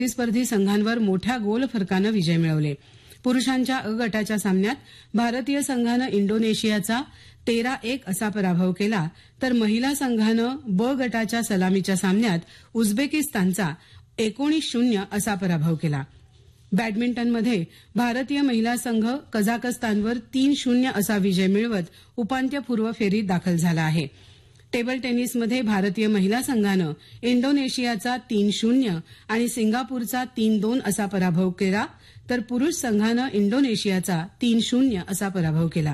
प्रतिस्पर्धी संघांवर मोठ्या गोल फरकानं विजय मिळवले. पुरुषांच्या अ गटाच्या सामन्यात भारतीय संघानं इंडोनेशियाचा 13-1 असा पराभव केला, तर महिला संघानं ब गटाच्या सलामीच्या सामन्यात उझबेकिस्तानचा 19-0 असा पराभव केला. बॅडमिंटनमध्ये भारतीय महिला संघ कझाकस्तानवर 3-0 असा विजय मिळवत उपांत्यपूर्व फेरीत दाखल झाला आहे. टेबल टेनिसमध्ये भारतीय महिला संघानं इंडोनेशियाचा 3-0 आणि सिंगापूरचा 3-2 असा पराभव केला, तर पुरुष संघानं इंडोनेशियाचा 3-0 असा पराभव केला.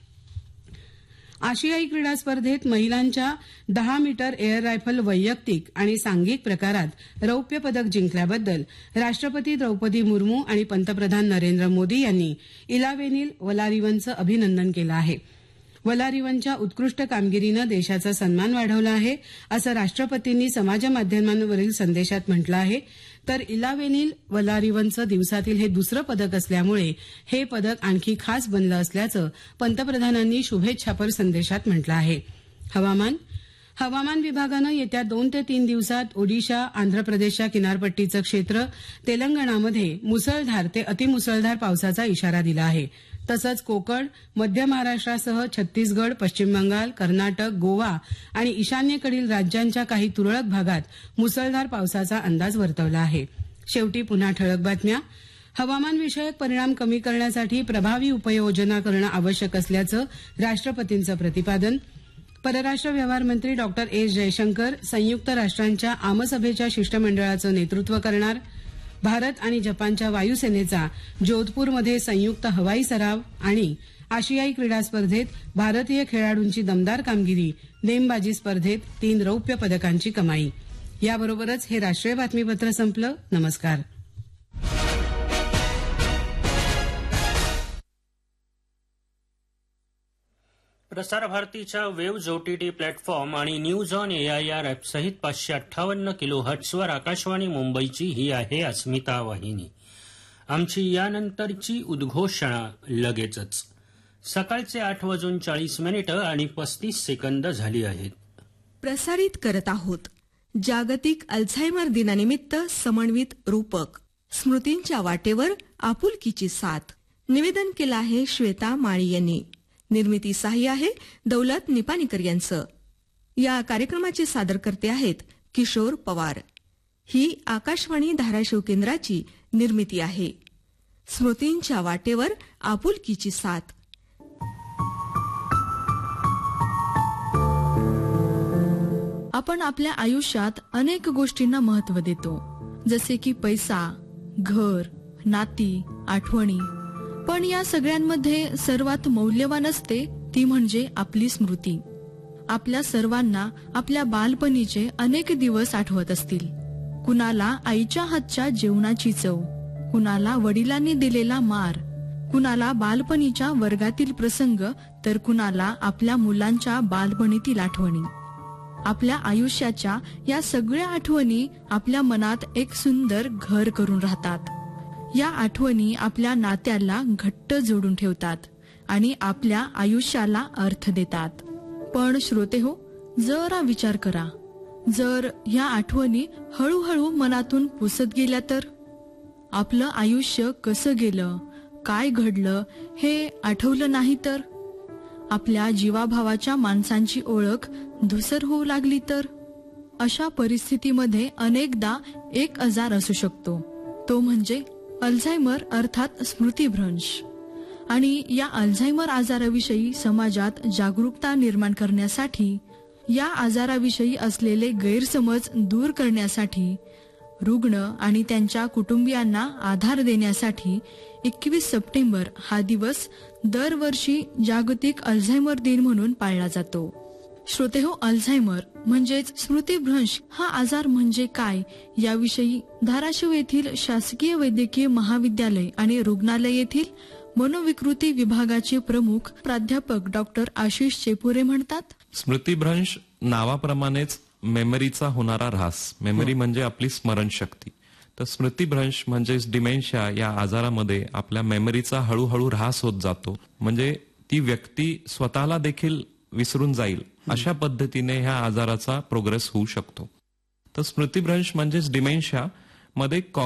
आशियाई क्रीडा स्पर्धेत महिलांच्या 10 मीटर एअर रायफल वैयक्तिक आणि सांघिक प्रकारात रौप्य पदक जिंकल्याबद्दल राष्ट्रपती द्रौपदी मुर्मू आणि पंतप्रधान नरेंद्र मोदी यांनी इलावेनिल वलारिवनचं अभिनंदन केलं आहे. वलारिवनच्या उत्कृष्ट कामगिरीनं देशाचा सन्मान वाढवला आहे, असं राष्ट्रपतींनी समाजमाध्यमांवरील संदेशात म्हटलं आहे. तर इलावेनिल वलारिवनचं दिवसातील हे दुसरं पदक असल्यामुळे हे पदक आणखी खास बनलं असल्याचं पंतप्रधानांनी शुभेच्छापर संदेशात म्हटलं आहे. हवामान विभागानं येत्या 2 ते 3 दिवसात ओडिशा, आंध्र प्रदेशच्या किनारपट्टीचं क्षेत्र, तेलंगणामध्ये मुसळधार ते अतिमुसळधार पावसाचा इशारा दिला आहे. तसंच कोकण, मध्य महाराष्ट्रासह छत्तीसगड, पश्चिम बंगाल, कर्नाटक, गोवा आणि ईशान्येकडील राज्यांच्या काही तुरळक भागात मुसळधार पावसाचा अंदाज वर्तवला आहे. शेवटी पुन्हा ठळक बातम्या. हवामानविषयक परिणाम कमी करण्यासाठी प्रभावी उपाययोजना करणं आवश्यक असल्याचं राष्ट्रपतींचं प्रतिपादन. परराष्ट्र व्यवहार मंत्री डॉक्टर एस जयशंकर संयुक्त राष्ट्रांच्या आमसभेच्या शिष्टमंडळाचं नेतृत्व करणार. भारत आणि जपानच्या वायुसेनेचा जोधपूरमध्ये संयुक्त हवाई सराव आणि आशियाई क्रीडा स्पर्धेत भारतीय खेळाडूंची दमदार कामगिरी, नेमबाजी स्पर्धेत 3 रौप्य पदकांची कमाई. याबरोबरच हे राष्ट्रीय बातमीपत्र संपलं. नमस्कार. प्रसार भारतीच्या वेव्ज ओटीटी प्लॅटफॉर्म आणि न्यूज ऑन एआयआर ॲप सहित 558 किलोहर्ट्झवर आकाशवाणी मुंबईची ही आहे अस्मिता वाहिनी. आमची यानंतरची उद्घोषणा लगेचच. सकाळचे 8:40 आणि 35 सेकंद झाली आहेत. प्रसारित करत आहोत जागतिक अल्झायमर दिनानिमित्त समन्वित रूपक स्मृतींच्या वाटेवर आपुलकीची साथ. निवेदन केलं आहे श्वेता माळी यांनी. निर्मिती सहाय्य आहे दौलत निपाणीकर यांचं. या कार्यक्रमाचे सादरकर्ते आहेत किशोर पवार. ही आकाशवाणी धाराशिव केंद्राची निर्मिती आहे. स्मृतींच्या वाटेवर आपुलकीची साथ. आपण आपल्या आयुष्यात अनेक गोष्टींना महत्त्व देतो, जसे की पैसा, घर, नाती, आठवणी. पण या सगळ्यांमध्ये सर्वात मौल्यवान असते ती म्हणजे आपली स्मृती. आपल्या सर्वांना आपल्या बालपणीचे अनेक दिवस आठवत असतील. कुणाला आईच्या हातच्या जेवणाची चव, कुणाला वडिलांनी दिलेला मार, कुणाला बालपणीच्या वर्गातील प्रसंग, तर कुणाला आपल्या मुलांच्या बालपणीतील आठवणी. आपल्या आयुष्याच्या या सगळ्या आठवणी आपल्या मनात एक सुंदर घर करून राहतात. या आठवणी आपल्या नात्याला घट्ट जोडून ठेवतात आणि आपल्या आयुष्याला अर्थ देतात. पण श्रोतेहो, जरा विचार करा, जर ह्या आठवणी हळूहळू मनातून पुसत गेल्या तर? आपलं आयुष्य कसं गेलं, काय घडलं हे आठवलं नाही तर? आपल्या जीवाभावाच्या माणसांची ओळख धूसर होऊ लागली तर? अशा परिस्थितीमध्ये अनेकदा एक आजार असू शकतो, तो म्हणजे अल्झायमर अर्थात स्मृतिभ्रंश. आणि या अल्झायमर आजाराविषयी समाजात जागरूकता निर्माण करण्यासाठी, या आजाराविषयी असलेले गैरसमज दूर करण्यासाठी, रुग्ण आणि त्यांच्या कुटुंबियांना आधार देण्यासाठी 21 सप्टेंबर हा दिवस दरवर्षी जागतिक अल्झायमर दिन म्हणून पाळला जातो. श्रोतेहो, अल्झायमर म्हणजेच स्मृतिभ्रंश हा आजार म्हणजे काय याविषयी धाराशिव येथील शासकीय वैद्यकीय महाविद्यालय आणि रुग्णालय येथील मनोविकृती विभागाचे प्रमुख प्राध्यापक डॉक्टर आशिष चेपुरे म्हणतात. स्मृतिभ्रंश नावाप्रमाणेच मेमरीचा होणारा ऱ्हास. मेमरी म्हणजे आपली स्मरणशक्ती. तर स्मृतिभ्रंश म्हणजेच डिमेन्शिया या आजारामध्ये आपल्या मेमरीचा हळूहळू ऱ्हास होत जातो. म्हणजे ती व्यक्ती स्वतःला देखील विसरून जाईल अशा पद्धतीने ह्या आजाराचा प्रोग्रेस होऊ शकतो. तर स्मृतिभ्रंश म्हणजेच डिमेन्शिया मध्ये